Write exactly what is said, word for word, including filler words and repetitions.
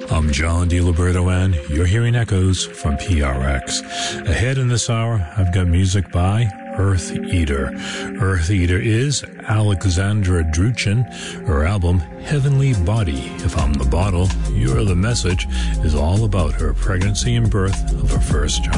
I'm John DiLiberto, and you're hearing echoes from P R X. Ahead in this hour, I've got music by Earth Eater. Earth Eater is Alexandra Druchin. Her album, Heavenly Body, If I'm the Bottle, You're the Message, is all about her pregnancy and birth of her first child.